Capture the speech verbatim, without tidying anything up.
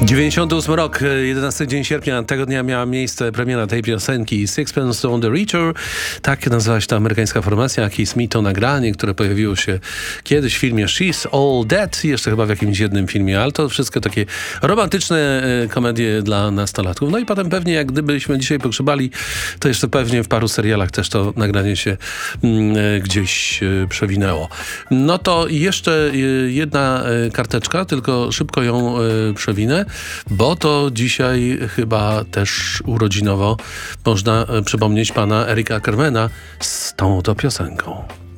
dziewięćdziesiąty ósmy rok, jedenasty dzień sierpnia, tego dnia miała miejsce premiera tej piosenki Sixpence on the Richer. Tak nazywała się ta amerykańska formacja. Kiss Me to nagranie, które pojawiło się kiedyś w filmie She's All That i jeszcze chyba w jakimś jednym filmie, ale to wszystko takie romantyczne e, komedie dla nastolatków. No i potem pewnie, jak gdybyśmy dzisiaj pogrzebali, to jeszcze pewnie w paru serialach też to nagranie się mm, e, gdzieś e, przewinęło. No to jeszcze e, jedna e, karteczka, tylko szybko ją e, przewinę, bo to dzisiaj chyba też urodzinowo można e, przypomnieć pana Erika Carmena z tą oto piosenką.